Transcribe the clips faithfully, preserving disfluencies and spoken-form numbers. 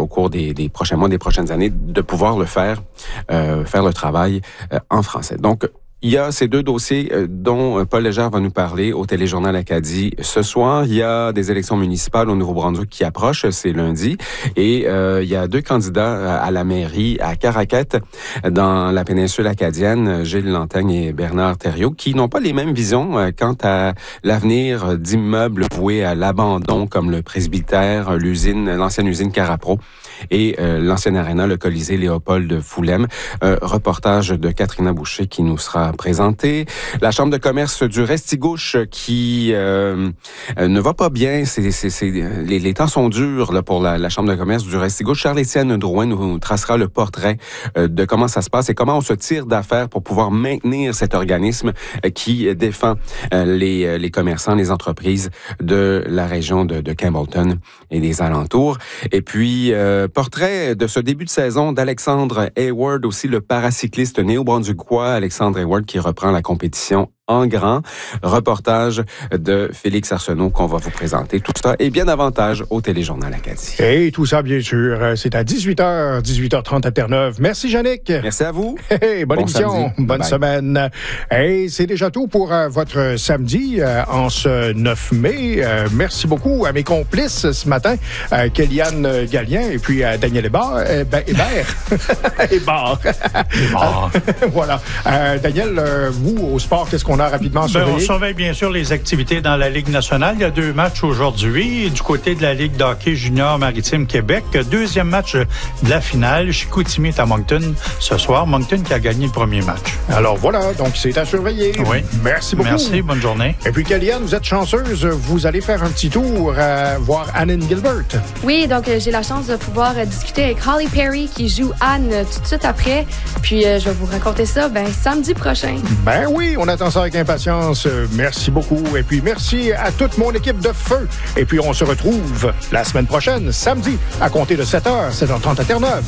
au cours des, des prochains mois, des prochaines années, de pouvoir le faire, euh, faire le travail euh, en français. Donc, il y a ces deux dossiers dont Paul Légère va nous parler au Téléjournal Acadie ce soir. Il y a des élections municipales au Nouveau-Brunswick qui approchent, c'est lundi. Et euh, il y a deux candidats à la mairie à Caraquette, dans la péninsule acadienne, Gilles Lantaigne et Bernard Thériault, qui n'ont pas les mêmes visions quant à l'avenir d'immeubles voués à l'abandon, comme le presbytère, l'usine, l'ancienne usine Carapro et euh, l'ancienne aréna, le Colisée Léopold Foulem. Euh, reportage de Catherine Boucher qui nous sera présenté. La Chambre de commerce du Restigouche qui euh, ne va pas bien. C'est, c'est, c'est, les, les temps sont durs là, pour la, la Chambre de commerce du Restigouche. Charles-Étienne Drouin nous tracera le portrait euh, de comment ça se passe et comment on se tire d'affaire pour pouvoir maintenir cet organisme euh, qui défend euh, les, les commerçants, les entreprises de la région de, de Campbellton et des alentours. Et puis, euh, portrait de ce début de saison d'Alexandre Hayward, aussi le paracycliste néo-brunswickois Alexandre Hayward qui reprend la compétition en grand. Reportage de Félix Arsenault qu'on va vous présenter. Tout ça et bien davantage au Téléjournal Acadie. Et tout ça, bien sûr, c'est à dix-huit heures, dix-huit heures trente à Terre-Neuve. Merci, Yannick. Merci à vous. Hey, bonne bon émission, samedi. Bonne Bye. Semaine. Et c'est déjà tout pour euh, votre samedi euh, en ce neuf mai. Euh, merci beaucoup à mes complices ce matin, euh, Kéliane Gallien et puis à Daniel Hébert. Euh, ben, Hébert. Hébert. Hébert. Voilà. Euh, Daniel, euh, vous, au sport, qu'est-ce qu'on a rapidement surveillé? Ben, on surveille bien sûr les activités dans la Ligue nationale. Il y a deux matchs aujourd'hui. Du côté de la Ligue de hockey junior maritime Québec, deuxième match de la finale. Chicoutimi est à Moncton ce soir. Moncton qui a gagné le premier match. Alors voilà, donc c'est à surveiller. Oui. Merci beaucoup. Merci, bonne journée. Et puis Kéliane, vous êtes chanceuse. Vous allez faire un petit tour à voir Anne Gilbert. Oui, donc euh, j'ai la chance de pouvoir euh, discuter avec Holly Perry qui joue Anne euh, tout de suite après. Puis euh, je vais vous raconter ça ben, samedi prochain. Ben oui, on attend ça avec impatience. Merci beaucoup. Et puis, merci à toute mon équipe de feu. Et puis, on se retrouve la semaine prochaine, samedi, à compter de sept heures, sept heures trente à Terre-Neuve.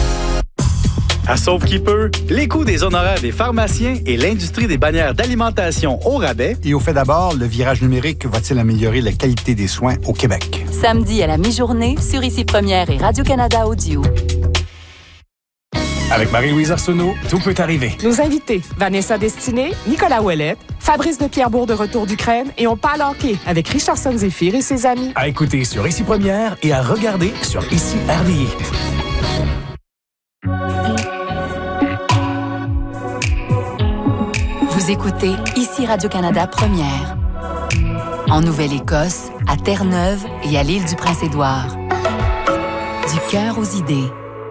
À Sauve qui peut, les coûts des honoraires des pharmaciens et l'industrie des bannières d'alimentation au rabais. Et au fait d'abord, le virage numérique va-t-il améliorer la qualité des soins au Québec? Samedi à la mi-journée, sur Ici Première et Radio-Canada Audio. Avec Marie-Louise Arsenault, tout peut arriver. Nos invités, Vanessa Destinée, Nicolas Ouellette, Fabrice de Pierrebourg de retour d'Ukraine et on parle hockey avec Richardson Zéphir et ses amis. À écouter sur Ici Première et à regarder sur Ici R D I. Vous écoutez Ici Radio-Canada Première. En Nouvelle-Écosse, à Terre-Neuve et à l'île du Prince-Édouard. Du cœur aux idées.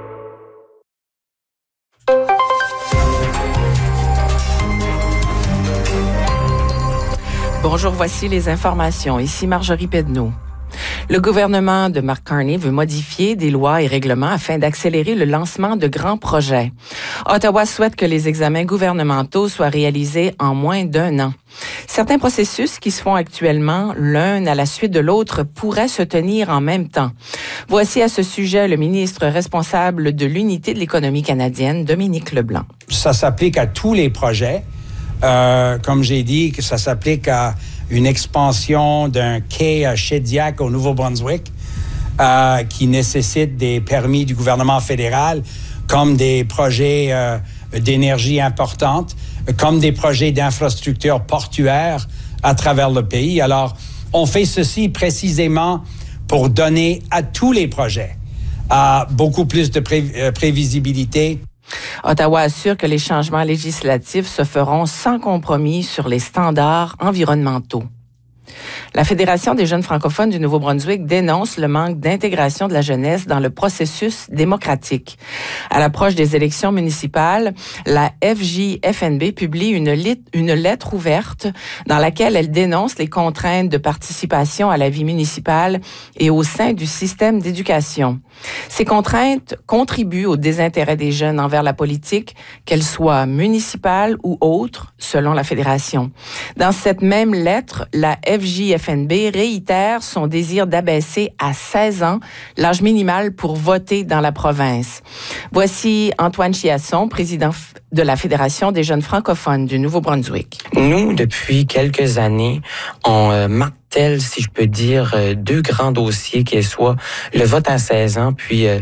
Bonjour, voici les informations. Ici Marjorie Pedneau. Le gouvernement de Mark Carney veut modifier des lois et règlements afin d'accélérer le lancement de grands projets. Ottawa souhaite que les examens gouvernementaux soient réalisés en moins d'un an. Certains processus qui se font actuellement l'un à la suite de l'autre pourraient se tenir en même temps. Voici à ce sujet le ministre responsable de l'Unité de l'économie canadienne, Dominique Leblanc. Ça s'applique à tous les projets. Euh, comme j'ai dit, que ça s'applique à une expansion d'un quai à Shediac au Nouveau-Brunswick euh, qui nécessite des permis du gouvernement fédéral, comme des projets euh, d'énergie importantes, comme des projets d'infrastructures portuaires à travers le pays. Alors, on fait ceci précisément pour donner à tous les projets euh, beaucoup plus de pré- euh, prévisibilité. Ottawa assure que les changements législatifs se feront sans compromis sur les standards environnementaux. La Fédération des jeunes francophones du Nouveau-Brunswick dénonce le manque d'intégration de la jeunesse dans le processus démocratique. À l'approche des élections municipales, la F J F N B publie une, lit- une lettre ouverte dans laquelle elle dénonce les contraintes de participation à la vie municipale et au sein du système d'éducation. Ces contraintes contribuent au désintérêt des jeunes envers la politique, qu'elle soit municipale ou autre, selon la Fédération. Dans cette même lettre, la F J F N B réitère son désir d'abaisser à seize ans l'âge minimal pour voter dans la province. Voici Antoine Chiasson, président de la Fédération des jeunes francophones du Nouveau-Brunswick. Nous, depuis quelques années, on euh, martèle, si je peux dire, euh, deux grands dossiers qui soient le vote à seize ans, puis euh,